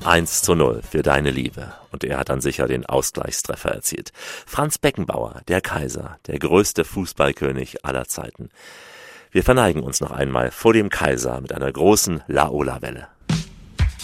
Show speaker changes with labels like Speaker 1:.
Speaker 1: 1:0 für deine Liebe. Und er hat dann sicher den Ausgleichstreffer erzielt. Franz Beckenbauer, der Kaiser, der größte Fußballkönig aller Zeiten. Wir verneigen uns noch einmal vor dem Kaiser mit einer großen Laola-Welle.